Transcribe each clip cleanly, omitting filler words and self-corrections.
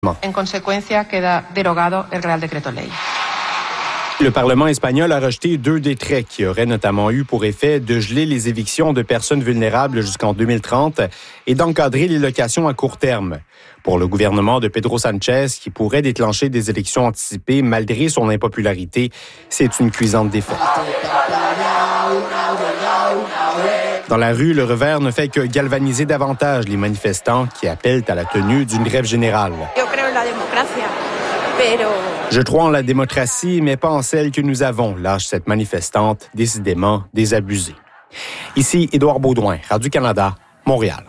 En consecuencia, queda derogado el Real Decreto Ley. Le Parlement espagnol a rejeté 2 décrets qui auraient notamment eu pour effet de geler les évictions de personnes vulnérables jusqu'en 2030 et d'encadrer les locations à court terme. Pour le gouvernement de Pedro Sánchez, qui pourrait déclencher des élections anticipées malgré son impopularité, c'est une cuisante défaite. Dans la rue, le revers ne fait que galvaniser davantage les manifestants qui appellent à la tenue d'une grève générale. Je crois en la démocratie, mais pas en celle que nous avons, lâche cette manifestante, décidément désabusée. Ici, Édouard Baudouin, Radio-Canada, Montréal.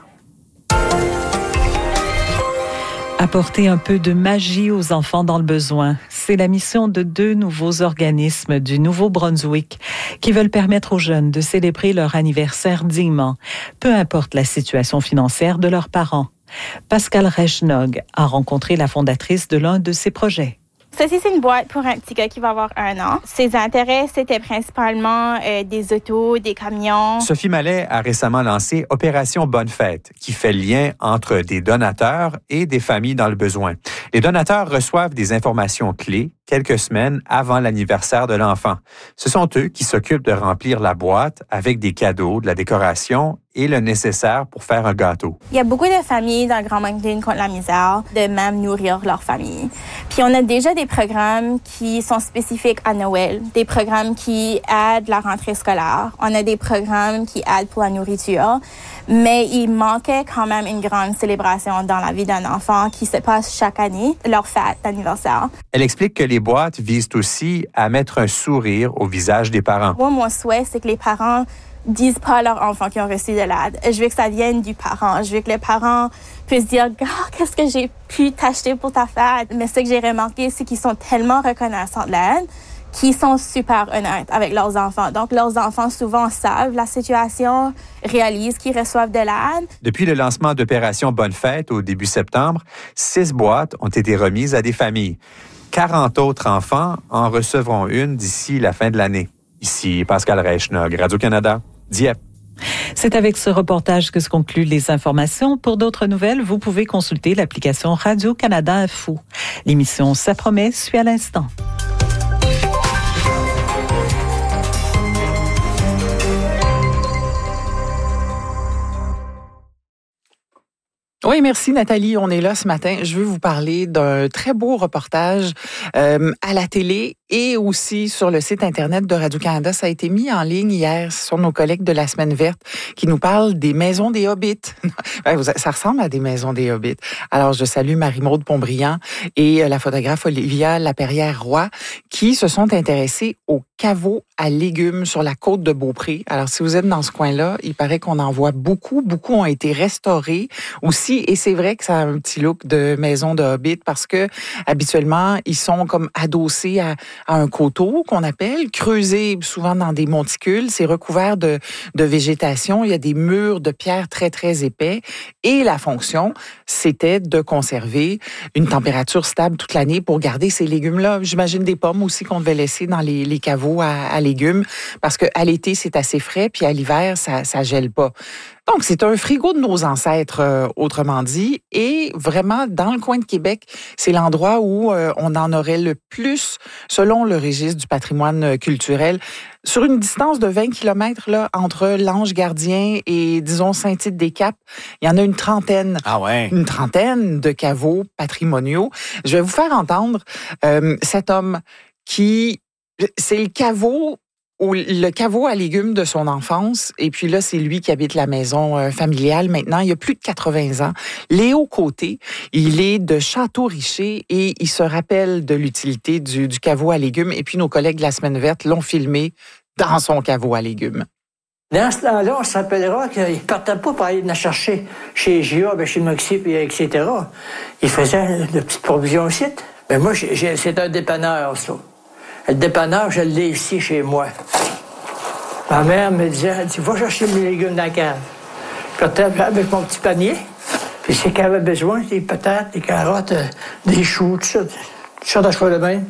Apporter un peu de magie aux enfants dans le besoin, c'est la mission de 2 nouveaux organismes du Nouveau-Brunswick qui veulent permettre aux jeunes de célébrer leur anniversaire dignement, peu importe la situation financière de leurs parents. Pascal Rechnog a rencontré la fondatrice de l'un de ces projets. Ceci, c'est une boîte pour un petit gars qui va avoir 1 an. Ses intérêts, c'était principalement des autos, des camions. Sophie Mallet a récemment lancé Opération Bonne Fête, qui fait le lien entre des donateurs et des familles dans le besoin. Les donateurs reçoivent des informations clés quelques semaines avant l'anniversaire de l'enfant. Ce sont eux qui s'occupent de remplir la boîte avec des cadeaux, de la décoration et le nécessaire pour faire un gâteau. Il y a beaucoup de familles dans le Grand Moncton qui ont la misère de même nourrir leur famille. Puis on a déjà des programmes qui sont spécifiques à Noël, des programmes qui aident la rentrée scolaire. On a des programmes qui aident pour la nourriture. Mais il manquait quand même une grande célébration dans la vie d'un enfant qui se passe chaque année, leur fête d'anniversaire. Elle explique que les boîtes visent aussi à mettre un sourire au visage des parents. Moi, mon souhait, c'est que les parents disent pas à leurs enfants qui ont reçu de l'aide. Je veux que ça vienne du parent. Je veux que les parents puissent dire « Oh, qu'est-ce que j'ai pu t'acheter pour ta fête? » Mais ce que j'ai remarqué, c'est qu'ils sont tellement reconnaissants de l'aide qui sont super honnêtes avec leurs enfants. Donc, leurs enfants, souvent, savent la situation, réalisent qu'ils reçoivent de l'aide. Depuis le lancement d'Opération Bonne Fête au début septembre, 6 boîtes ont été remises à des familles. 40 autres enfants en recevront une d'ici la fin de l'année. Ici, Pascal Rechnog, Radio-Canada, Dieppe. C'est avec ce reportage que se concluent les informations. Pour d'autres nouvelles, vous pouvez consulter l'application Radio-Canada Info. L'émission Ça promet suit à l'instant. Oui, merci Nathalie. On est là ce matin. Je veux vous parler d'un très beau reportage à la télé et aussi sur le site Internet de Radio-Canada. Ça a été mis en ligne hier. Ce sont nos collègues de la Semaine verte qui nous parlent des maisons des Hobbits. Ça ressemble à des maisons des Hobbits. Alors, je salue Marie-Maude Pontbriand et la photographe Olivia Laperrière-Roy qui se sont intéressés aux caveaux à légumes sur la côte de Beaupré. Alors, si vous êtes dans ce coin-là, il paraît qu'on en voit beaucoup. Beaucoup ont été restaurés aussi. Et c'est vrai que ça a un petit look de maison de Hobbit parce que habituellement, ils sont comme adossés à un coteau qu'on appelle, creusés souvent dans des monticules. C'est recouvert de végétation. Il y a des murs de pierre très, très épais. Et la fonction, c'était de conserver une température stable toute l'année pour garder ces légumes-là. J'imagine des pommes aussi qu'on devait laisser dans les caveaux à légumes parce qu'à l'été, c'est assez frais, puis à l'hiver, ça gèle pas. Donc, c'est un frigo de nos ancêtres, autrement dit, et vraiment, dans le coin de Québec, c'est l'endroit où on en aurait le plus, selon le registre du patrimoine culturel. Sur une distance de 20 km là, entre l'Ange Gardien et, disons, Saint-Tite-des-Caps, il y en a une trentaine. Ah ouais? Une trentaine de caveaux patrimoniaux. Je vais vous faire entendre cet homme qui... C'est le caveau à légumes de son enfance. Et puis là, c'est lui qui habite la maison familiale maintenant. Il a plus de 80 ans. Léo Côté, il est de Château-Richer et il se rappelle de l'utilité du caveau à légumes. Et puis nos collègues de la Semaine verte l'ont filmé dans son caveau à légumes. Dans ce temps-là, on se rappellera qu'il ne partait pas pour aller la chercher chez GA, chez Moxie, etc. Il faisait de petites provisions aussi. Mais moi, c'est un dépanneur, ça. Le dépanneur, je l'ai ici chez moi. Ma mère me disait, elle dit, va chercher mes légumes dans la cave. Je partais avec mon petit panier. Puis c'est qu'elle avait besoin, des patates, des carottes, des choux, tout ça de choix de même.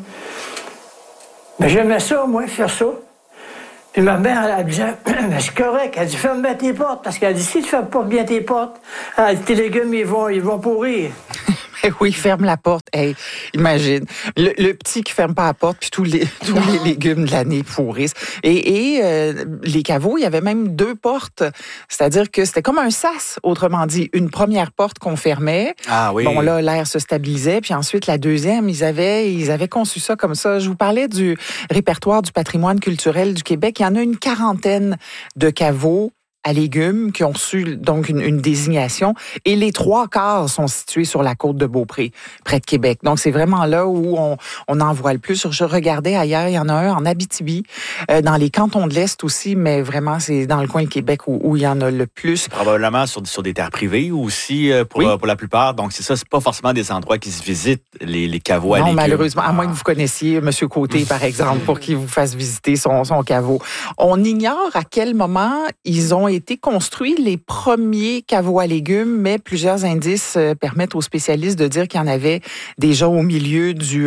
Mais j'aimais ça, moi, faire ça. Puis ma mère, elle disait, mais c'est correct. Elle dit, ferme bien tes portes. Parce qu'elle dit, si tu ne fermes pas bien tes portes, tes légumes, ils vont pourrir. Oui, ferme la porte. Hey, imagine. Le petit qui ferme pas la porte, puis tous les légumes de l'année pourrissent. Et les caveaux, il y avait même 2 portes. C'est-à-dire que c'était comme un sas, autrement dit. Une première porte qu'on fermait. Ah oui. Bon, là, l'air se stabilisait. Puis ensuite, la deuxième, ils avaient conçu ça comme ça. Je vous parlais du répertoire du patrimoine culturel du Québec. Il y en a une 40aine de caveaux à légumes qui ont reçu donc une désignation et les 3/4 sont situés sur la côte de Beaupré, près de Québec. Donc, c'est vraiment là où on en voit le plus. Je regardais ailleurs, il y en a un en Abitibi, dans les cantons de l'Est aussi, mais vraiment, c'est dans le coin de Québec où il y en a le plus. Probablement sur des terres privées aussi, pour la plupart. Donc, c'est ça, c'est pas forcément des endroits qui se visitent, les caveaux à légumes. Non, malheureusement, à moins que vous connaissiez M. Côté, par exemple, pour qu'il vous fasse visiter son caveau. On ignore à quel moment ils ont été construits, les premiers caveaux à légumes, mais plusieurs indices permettent aux spécialistes de dire qu'il y en avait déjà au milieu du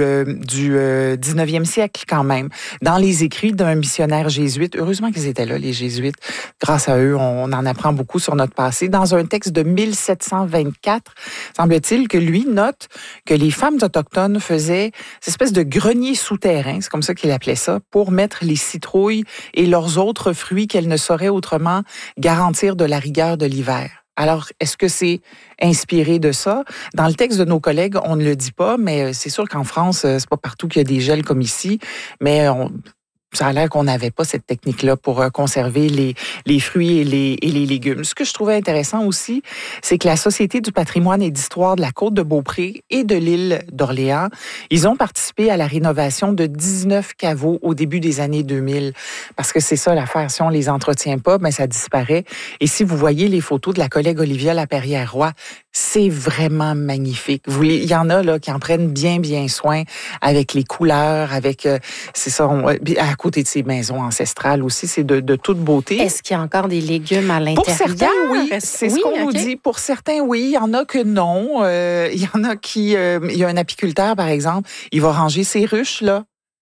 19e siècle quand même. Dans les écrits d'un missionnaire jésuite, heureusement qu'ils étaient là, les jésuites, grâce à eux, on en apprend beaucoup sur notre passé. Dans un texte de 1724, semble-t-il que lui note que les femmes autochtones faisaient cette espèce de grenier souterrain, c'est comme ça qu'il appelait ça, pour mettre les citrouilles et leurs autres fruits qu'elles ne sauraient autrement garantir de la rigueur de l'hiver. Alors, est-ce que c'est inspiré de ça? Dans le texte de nos collègues, on ne le dit pas, mais c'est sûr qu'en France, c'est pas partout qu'il y a des gels comme ici, mais ça a l'air qu'on n'avait pas cette technique-là pour conserver les fruits et les légumes. Ce que je trouvais intéressant aussi, c'est que la Société du patrimoine et d'histoire de la Côte de Beaupré et de l'île d'Orléans, ils ont participé à la rénovation de 19 caveaux au début des années 2000. Parce que c'est ça l'affaire, si on les entretient pas, ben ça disparaît. Et si vous voyez les photos de la collègue Olivia Laperrière-Roy, c'est vraiment magnifique. Il y en a là qui en prennent bien soin avec les couleurs, avec c'est ça, à côté de ces maisons ancestrales aussi, c'est de toute beauté. Est-ce qu'il y a encore des légumes à l'intérieur? Pour certains, oui. C'est ce qu'on nous dit. Pour certains, oui. Il y en a que non. Il y en a qui... il y a un apiculteur, par exemple, il va ranger ses ruches, là.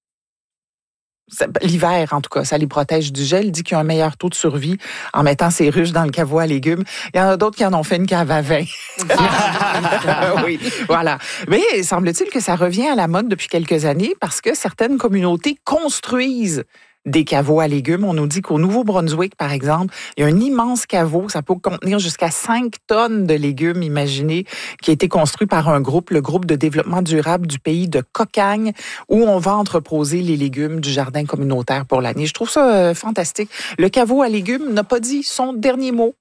L'hiver, en tout cas, ça les protège du gel. Il dit qu'il y a un meilleur taux de survie en mettant ses ruches dans le caveau à légumes. Il y en a d'autres qui en ont fait une cave à vin. Oui, voilà. Mais semble-t-il que ça revient à la mode depuis quelques années parce que certaines communautés construisent des caveaux à légumes. On nous dit qu'au Nouveau-Brunswick, par exemple, il y a un immense caveau, ça peut contenir jusqu'à 5 tonnes de légumes, imaginez, qui a été construit par un groupe, le groupe de développement durable du pays de Cocagne, où on va entreposer les légumes du jardin communautaire pour l'année. Je trouve ça fantastique. Le caveau à légumes n'a pas dit son dernier mot.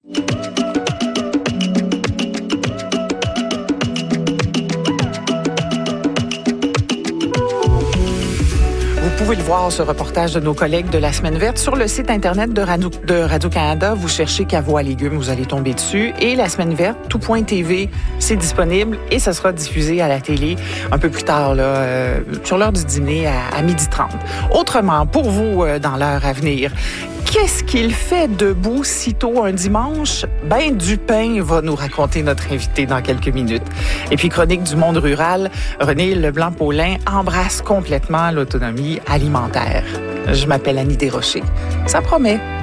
Vous pouvez le voir, ce reportage de nos collègues de la Semaine verte, sur le site Internet de Radio-Canada. Vous cherchez caveau à légumes, vous allez tomber dessus. Et la Semaine verte, tout.tv, c'est disponible et ça sera diffusé à la télé un peu plus tard, là, sur l'heure du dîner à 12h30. Autrement, pour vous, dans l'heure à venir, qu'est-ce qu'il fait debout si tôt un dimanche? Ben, du pain, va nous raconter notre invité dans quelques minutes. Et puis, chronique du monde rural, René Leblanc-Paulin embrasse complètement l'autonomie alimentaire. Je m'appelle Annie Desrochers. Ça promet.